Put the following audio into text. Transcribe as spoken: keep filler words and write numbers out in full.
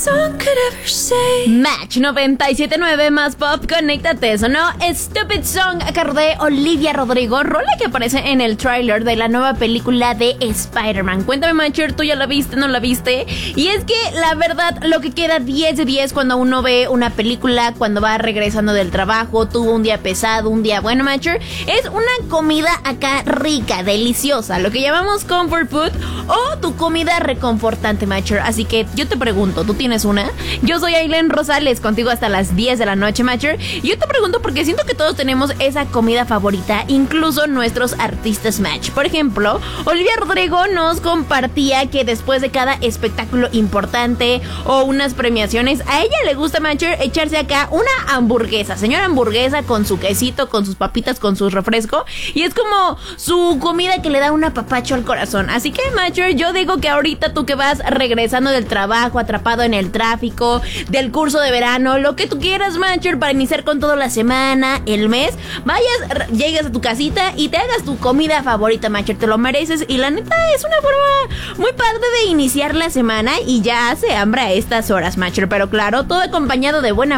song could ever say. Match noventa y siete punto nueve más pop, conéctate, sonó Stupid Song a cargo de Olivia Rodrigo, rola que aparece en el tráiler de la nueva película de Spider-Man. Cuéntame, Matcher, ¿tú ya la viste, no la viste? Y es que, la verdad, lo que queda diez de diez cuando uno ve una película, cuando va regresando del trabajo, tuvo un día pesado, un día bueno, Matcher, es una comida acá rica, deliciosa, lo que llamamos comfort food o tu comida reconfortante, Matcher. Así que yo te pregunto, ¿tú tienes una? Yo soy Aileen Rosales, contigo hasta las diez de la noche, Matcher. Y yo te pregunto porque siento que todos tenemos esa comida favorita, incluso nuestros artistas Match. Por ejemplo, Olivia Rodrigo nos compartía que después de cada espectáculo importante o unas premiaciones, a ella le gusta, Matcher, echarse acá una hamburguesa, señora hamburguesa con su quesito, con sus papitas, con su refresco, y es como su comida que le da un apapacho al corazón. Así que, Matcher, yo digo que ahorita tú que vas regresando del trabajo, atrapado en el tráfico, del curso de verano, lo que tú quieras, Matcher, para iniciar con toda la semana, el mes, vayas, llegues a tu casita y te hagas tu comida favorita, Matcher, te lo mereces. Y la neta es una forma muy padre de iniciar la semana y ya hace hambre a estas horas, Matcher, pero claro, todo acompañado de buena